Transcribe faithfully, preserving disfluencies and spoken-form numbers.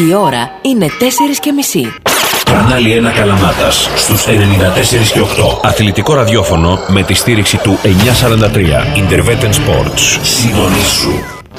Η ώρα είναι τέσσερις και μισή. Κανάλι ένα Καλαμάτας στους ενενήντα τέσσερα και οκτώ. Αθλητικό ραδιόφωνο με τη στήριξη του εννιακόσια σαράντα τρία Interveten Sports. Συντονίσου.